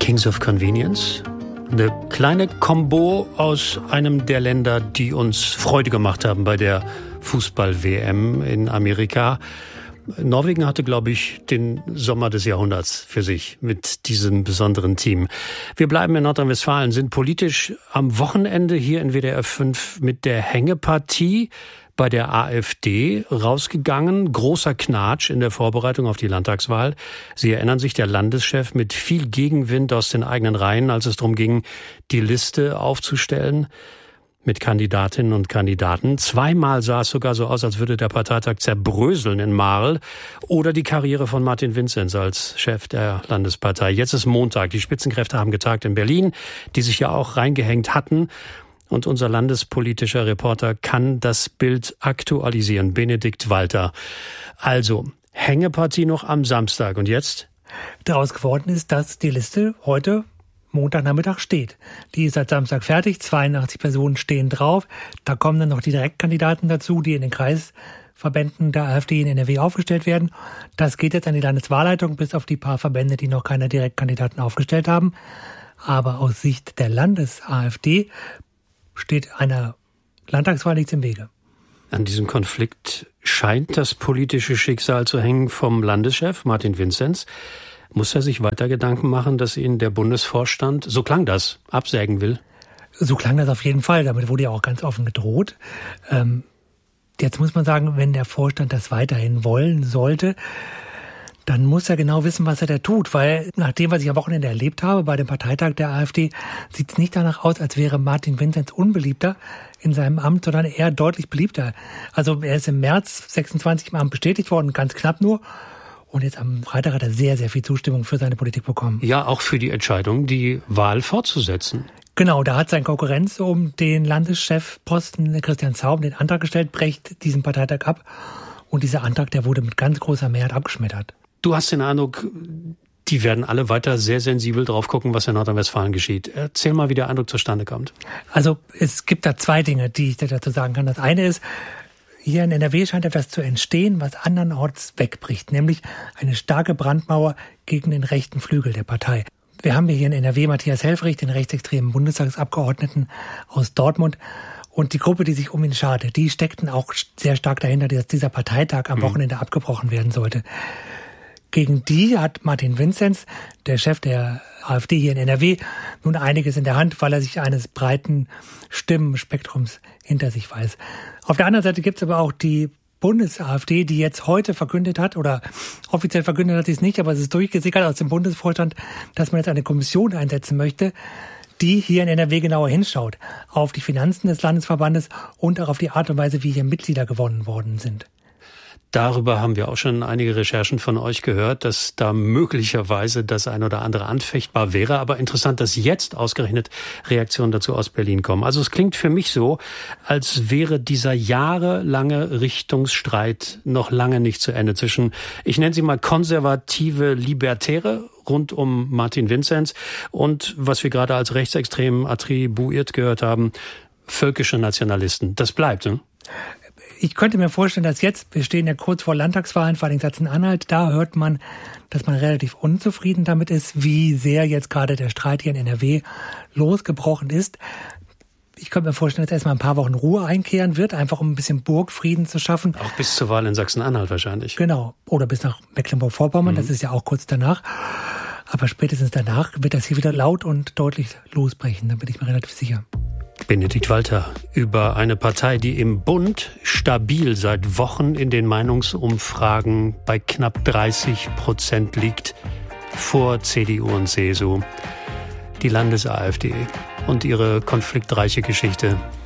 Kings of Convenience. Eine kleine Kombo aus einem der Länder, die uns Freude gemacht haben bei der Fußball-WM in Amerika. Norwegen hatte, glaube ich, den Sommer des Jahrhunderts für sich mit diesem besonderen Team. Wir bleiben in Nordrhein-Westfalen, sind politisch am Wochenende hier in WDR 5 mit der Hängepartie bei der AfD rausgegangen. Großer Knatsch in der Vorbereitung auf die Landtagswahl. Sie erinnern sich, der Landeschef mit viel Gegenwind aus den eigenen Reihen, als es darum ging, die Liste aufzustellen mit Kandidatinnen und Kandidaten. Zweimal sah es sogar so aus, als würde der Parteitag zerbröseln in Marl. Oder die Karriere von Martin Vinzenz als Chef der Landespartei. Jetzt ist Montag. Die Spitzenkräfte haben getagt in Berlin, die sich ja auch reingehängt hatten. Und unser landespolitischer Reporter kann das Bild aktualisieren. Benedikt Walter. Also, Hängepartie noch am Samstag. Und jetzt? Daraus geworden ist, dass die Liste heute Montagnachmittag steht. Die ist seit Samstag fertig. 82 Personen stehen drauf. Da kommen dann noch die Direktkandidaten dazu, die in den Kreisverbänden der AfD in NRW aufgestellt werden. Das geht jetzt an die Landeswahlleitung, bis auf die paar Verbände, die noch keine Direktkandidaten aufgestellt haben. Aber aus Sicht der Landes-AfD steht einer Landtagswahl nichts im Wege. An diesem Konflikt scheint das politische Schicksal zu hängen vom Landeschef Martin Vinzenz. Muss er sich weiter Gedanken machen, dass ihn der Bundesvorstand, so klang das, absägen will? So klang das auf jeden Fall. Damit wurde ja auch ganz offen gedroht. Jetzt muss man sagen, wenn der Vorstand das weiterhin wollen sollte, dann muss er genau wissen, was er da tut. Weil nach dem, was ich am Wochenende erlebt habe bei dem Parteitag der AfD, sieht es nicht danach aus, als wäre Martin Vinzenz unbeliebter in seinem Amt, sondern eher deutlich beliebter. Also er ist im März 26 im Amt bestätigt worden, ganz knapp nur. Und jetzt am Freitag hat er sehr, sehr viel Zustimmung für seine Politik bekommen. Ja, auch für die Entscheidung, die Wahl fortzusetzen. Genau, da hat sein Konkurrenz um den Landeschefposten, Christian Zaum, den Antrag gestellt, brecht diesen Parteitag ab. Und dieser Antrag, der wurde mit ganz großer Mehrheit abgeschmettert. Du hast den Eindruck, die werden alle weiter sehr sensibel drauf gucken, was in Nordrhein-Westfalen geschieht. Erzähl mal, wie der Eindruck zustande kommt. Also es gibt da zwei Dinge, die ich dazu sagen kann. Das eine ist, hier in NRW scheint etwas zu entstehen, was andernorts wegbricht, nämlich eine starke Brandmauer gegen den rechten Flügel der Partei. Wir haben hier in NRW Matthias Helfrich, den rechtsextremen Bundestagsabgeordneten aus Dortmund. Und die Gruppe, die sich um ihn scharte, die steckten auch sehr stark dahinter, dass dieser Parteitag am Wochenende abgebrochen werden sollte. Gegen die hat Martin Vinzenz, der Chef der AfD hier in NRW, nun einiges in der Hand, weil er sich eines breiten Stimmenspektrums hinter sich weiß. Auf der anderen Seite gibt es aber auch die Bundes-AfD, die jetzt heute verkündet hat, oder offiziell verkündet hat sie es nicht, aber es ist durchgesickert aus dem Bundesvorstand, dass man jetzt eine Kommission einsetzen möchte, die hier in NRW genauer hinschaut auf die Finanzen des Landesverbandes und auch auf die Art und Weise, wie hier Mitglieder gewonnen worden sind. Darüber haben wir auch schon einige Recherchen von euch gehört, dass da möglicherweise das ein oder andere anfechtbar wäre. Aber interessant, dass jetzt ausgerechnet Reaktionen dazu aus Berlin kommen. Also es klingt für mich so, als wäre dieser jahrelange Richtungsstreit noch lange nicht zu Ende zwischen, ich nenne sie mal konservative Libertäre rund um Martin Vinzenz und was wir gerade als rechtsextrem attribuiert gehört haben, völkische Nationalisten. Das bleibt, ne? Ich könnte mir vorstellen, dass jetzt, wir stehen ja kurz vor Landtagswahlen, vor allem Sachsen-Anhalt, da hört man, dass man relativ unzufrieden damit ist, wie sehr jetzt gerade der Streit hier in NRW losgebrochen ist. Ich könnte mir vorstellen, dass erstmal ein paar Wochen Ruhe einkehren wird, einfach um ein bisschen Burgfrieden zu schaffen. Auch bis zur Wahl in Sachsen-Anhalt wahrscheinlich. Genau, oder bis nach Mecklenburg-Vorpommern, das ist ja auch kurz danach. Aber spätestens danach wird das hier wieder laut und deutlich losbrechen, da bin ich mir relativ sicher. Benedikt Walter über eine Partei, die im Bund stabil seit Wochen in den Meinungsumfragen bei knapp 30% liegt, vor CDU und CSU. Die Landes-AfD und ihre konfliktreiche Geschichte.